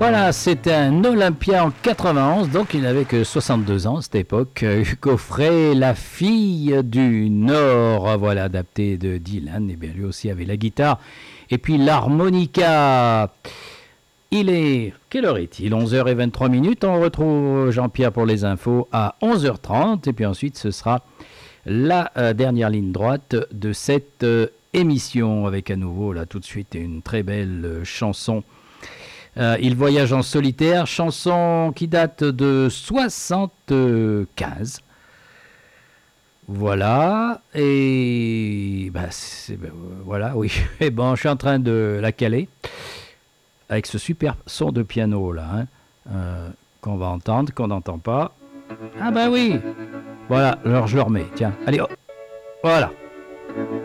Voilà, c'était un Olympia en 91, donc il n'avait que 62 ans à cette époque. Hugo Frey, la fille du Nord, voilà, adapté de Dylan. Et bien lui aussi avait la guitare et puis l'harmonica. Il est... Quelle heure est-il? 11h23. On retrouve Jean-Pierre pour les infos à 11h30. Et puis ensuite, ce sera la dernière ligne droite de cette émission. Avec à nouveau, là, tout de suite, une très belle chanson. Il voyage en solitaire, chanson qui date de 75. Voilà. Et... voilà, oui. Et bon, je suis en train de la caler. Avec ce super son de piano là, qu'on va entendre, qu'on n'entend pas. Ah bah oui. Voilà, alors je le remets, tiens. Allez, oh, voilà.